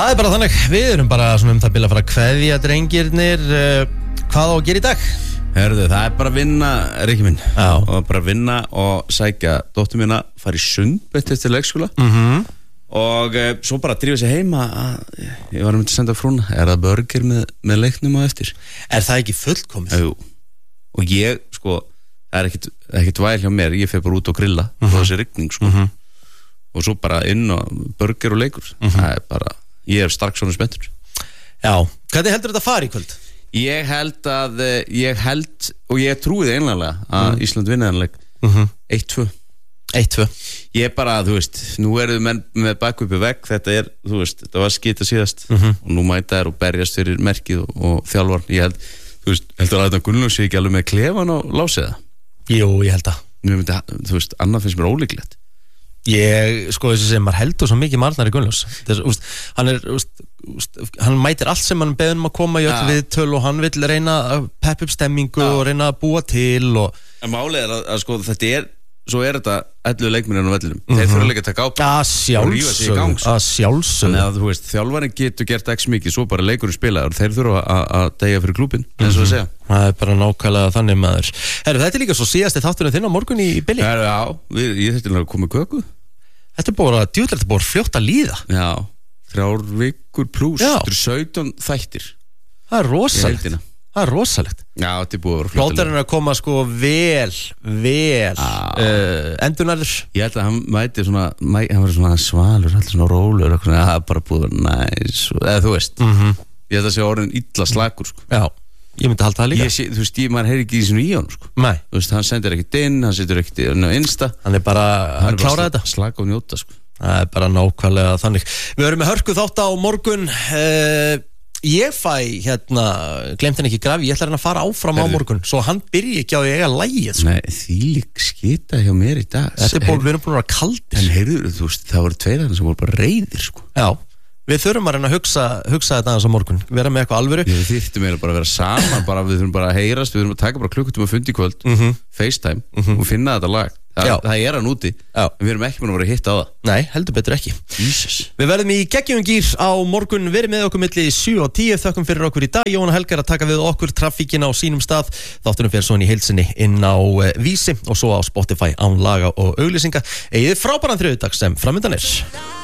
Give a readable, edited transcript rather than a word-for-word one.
Það bara þannig, við erum bara svona það bila að fara að kveðja drengirnir. Hvað á að gera í dag? Herðu, það bara að vinna, Rikki minn. Já. Og bara að vinna og sækja dóttur mína, fara í Sundbett eftir leikskóla. Og svo bara drífa sig heima. Ég var að mynda að senda frúna. Það burger með leiknum á eftir? Það ekki fullkomið? Jú. Og ég, sko, það ekkert væl hjá mér. Ég fer bara út og grilla og það sé rigning, sko. Og svo bara inn og burger og leikur. Það bara, ég strax svona spenntur. Já, hvernig heldur þetta fari í kvöld? Ég held og ég trúið einlega að Ísland vinna þennan leik 1-2. 1-2. Ég bara, þú veist, nú eru menn með bakuppi vegg, þetta þetta var skita síðast og nú mæta þær og berjast fyrir merkið og þjálfarn. Ég held, þú veist, heldur að þetta Gunnlaugs sé ekki alveg með klefan á lásiða? Jú, ég held að. Þú veist, annað finnst mér ólíklegt. Ég, sko, þessi sem maður heldur svo mikið Arnari Gunnlaugs. Hann mætir allt sem hann beður að koma í öll viðtöl og hann vill reyna að peppa upp stemmingu og reyna að búa til og... En málið að sko, svo þetta 11 leikmennir á vellinum. Þeir þurfa líka að taka ábyrgð og rífa sig í gang. Að sjálfsögðu. Þannig að þú veist, þjálfarinn getur gert ekki mikið, svo bara leikurinn spilaður og þeir þurfa að deyja fyrir klúbbinn, eins og að segja. Það bara nákvæmlega þannig, maður. Herru, þetta líka svo síðasti þátturinn þinn á morgun í bili. Já, ég þurfti að koma köku. Þetta búið fljótt að líða. Já, 3 vikur pluss, þetta eru 17 þættir. Það er rosalegt. Það er rosalegt. Já, þetta búið að vera fljótt. Plóterinn að koma sko vel endurnærður. Ég held að hann mæti svona, hann var svona svalur, alltaf svona rólur, það er bara búið að vera næs, eða þú veist. Ég held að sé orðin illa slagur, sko. Já, ég myndi halda það líka. Þú veist, maður heyri ekki í svona í hann, sko. Nei. Þú veist, hann sendir ekkert inn, hann setur ekkert inn á Insta. Hann er bara að klára þetta. Slaka og njóta, sko. Það er bara nákvæmlega þannig. Við erum með hörku þátt á morgun. Ég fæ glemt henni ekki grafi, ég ætla að fara áfram á morgun svo hann byrji ekki á að eiga lægið, sko. Nei, þvílík skita hjá mér í dag. Við erum búin að vera kaldir. En heyrðu, þú veist, það voru 2 sem voru bara reiðir, sko. Já, við þurfum að reyna að hugsa þetta aðeins á morgun, vera með eitthvað alvöru. Við þyrftum eiginlega bara að vera saman, við þurfum bara að heyrast, við þurfum að taka bara klukkutíma fund í kvöld, FaceTime og finna þetta lag. Það hann úti, við erum ekki búin að vera hitt á það. Nei, heldur betur ekki. Jesus. Við verðum í geggjum gýr á morgun, verið með okkur milli 7 og 10, þökkum fyrir okkur í dag. Jóhanna Helga að taka við okkur traffíkin á sínum stað. Þáttunum fyrir svona í heilsinni inn á Vísi og svo á Spotify án laga og auglýsinga. Eigið frábæran þriðjudag sem framöndan er.